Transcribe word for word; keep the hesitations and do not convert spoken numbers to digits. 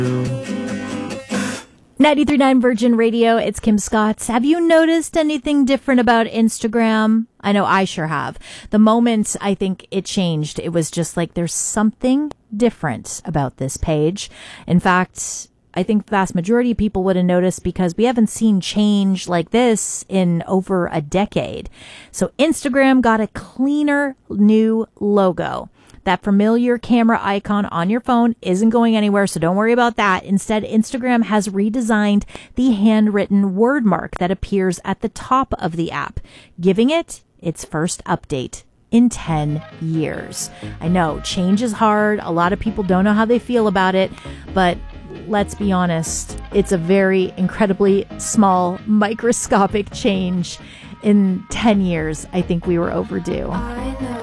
ninety-three point nine Virgin Radio, it's Kim Scott. Have you noticed anything different about Instagram? I know I sure have. The moment I think it changed, it was just like there's something different about this page. In fact, I think the vast majority of people would have noticed because we haven't seen change like this in over a decade. So Instagram got a cleaner new logo. That familiar camera icon on your phone isn't going anywhere, so don't worry about that. Instead, Instagram has redesigned the handwritten word mark that appears at the top of the app, giving it its first update in ten years. I know, change is hard. A lot of people don't know how they feel about it, but let's be honest, it's a very incredibly small, microscopic change. In ten years, I think we were overdue.